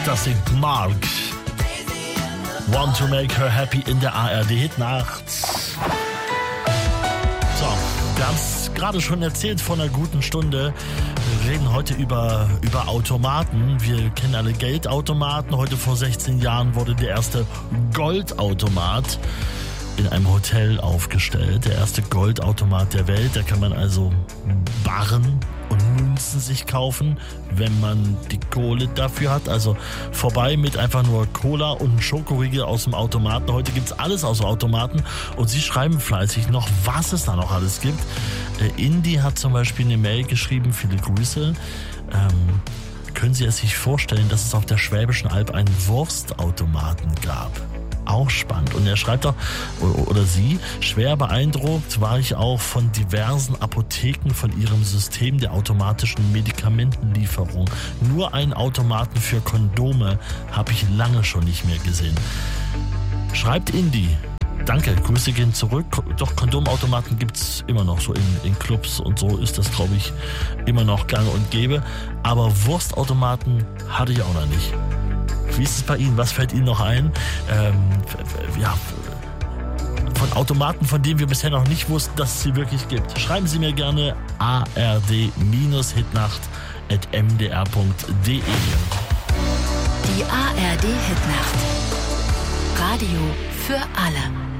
Das singt Mark. Want to make her happy in der ARD-Hitnacht. So, wir haben es gerade schon erzählt vor einer guten Stunde. Wir reden heute über Automaten. Wir kennen alle Geldautomaten. Heute vor 16 Jahren wurde der erste Goldautomat in einem Hotel aufgestellt. Der erste Goldautomat der Welt. Da kann man also Barren und Münzen sich kaufen, wenn man die Kohle dafür hat. Also vorbei mit einfach nur Cola und Schokoriegel aus dem Automaten. Heute gibt's alles aus Automaten und Sie schreiben fleißig noch, was es da noch alles gibt. Indy hat zum Beispiel eine Mail geschrieben, viele Grüße. Können Sie es sich vorstellen, dass es auf der Schwäbischen Alb einen Wurstautomaten gab? Auch spannend. Und er schreibt auch, oder sie, schwer beeindruckt war ich auch von diversen Apotheken von ihrem System der automatischen Medikamentenlieferung. Nur einen Automaten für Kondome habe ich lange schon nicht mehr gesehen. Schreibt Indy. Danke, Grüße gehen zurück. Doch, Kondomautomaten gibt's immer noch, so in Clubs und so ist das, glaube ich, immer noch gang und gäbe. Aber Wurstautomaten hatte ich auch noch nicht. Wie ist es bei Ihnen? Was fällt Ihnen noch ein? Von Automaten, von denen wir bisher noch nicht wussten, dass es sie wirklich gibt. Schreiben Sie mir gerne ard-hitnacht@mdr.de. Die ARD Hitnacht. Radio für alle.